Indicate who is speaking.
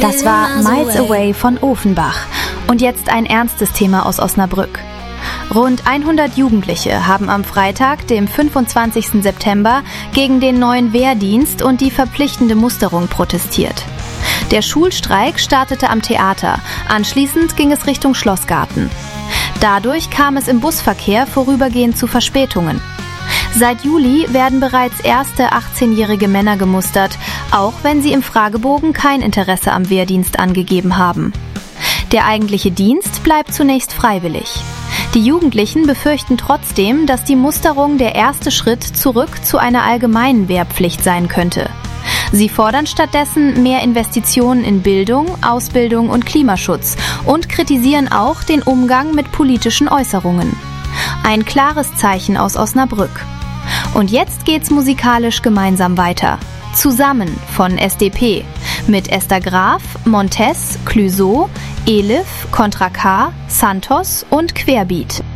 Speaker 1: Das war Miles Away von Ofenbach. Und jetzt ein ernstes Thema aus Osnabrück. Rund 100 Jugendliche haben am Freitag, dem 25. September, gegen den neuen Wehrdienst und die verpflichtende Musterung protestiert. Der Schulstreik startete am Theater, anschließend ging es Richtung Schlossgarten. Dadurch kam es im Busverkehr vorübergehend zu Verspätungen. Seit Juli werden bereits erste 18-jährige Männer gemustert, auch wenn sie im Fragebogen kein Interesse am Wehrdienst angegeben haben. Der eigentliche Dienst bleibt zunächst freiwillig. Die Jugendlichen befürchten trotzdem, dass die Musterung der erste Schritt zurück zu einer allgemeinen Wehrpflicht sein könnte. Sie fordern stattdessen mehr Investitionen in Bildung, Ausbildung und Klimaschutz und kritisieren auch den Umgang mit politischen Äußerungen. Ein klares Zeichen aus Osnabrück. Und jetzt geht's musikalisch gemeinsam weiter. Zusammen von SDP mit Esther Graf, Montez, Clouseau, Elif, Contra K, Santos und Querbeat.